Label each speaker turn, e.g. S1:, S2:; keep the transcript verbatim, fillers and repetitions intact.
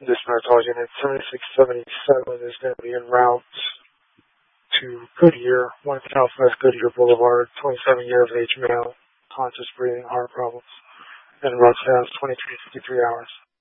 S1: Dispatch Unit seventy-six seventy-seven is going to be en route to Goodyear, one Southwest Goodyear Boulevard, twenty-seven years of age male, conscious breathing, heart problems, and route has twenty-three fifty-three hours.